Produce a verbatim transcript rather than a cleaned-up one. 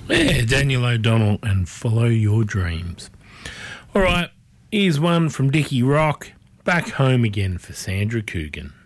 Yeah, Daniel O'Donnell and Follow Your Dreams. All right, here's one from Dickie Rock. Back home again for Sandra Coogan.